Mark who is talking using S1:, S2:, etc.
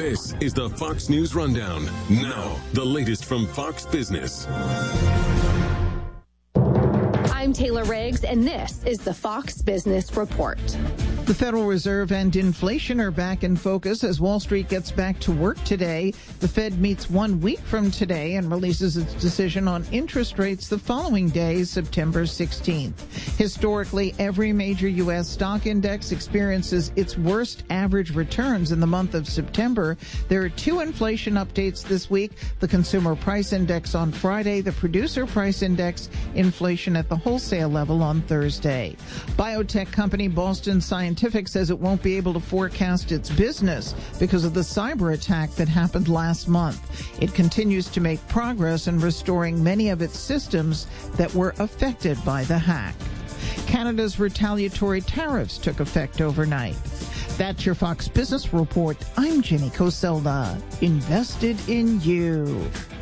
S1: This is the Fox News Rundown. Now, the latest from Fox Business.
S2: I'm Taylor Riggs, and this is the Fox Business Report.
S3: The Federal Reserve and inflation are back in focus as Wall Street gets back to work today. The Fed meets 1 week from today and releases its decision on interest rates the following day, September 16th. Historically, every major U.S. stock index experiences its worst average returns in the month of September. There are two inflation updates this week: the Consumer Price Index on Friday, the Producer Price Index, inflation at the wholesale level on Thursday. Biotech company Boston Scientific says it won't be able to forecast its business because of the cyber attack that happened last month. It continues to make progress in restoring many of its systems that were affected by the hack. Canada's retaliatory tariffs took effect overnight. That's your Fox Business Report. I'm Jenny Coselda. Invested in you.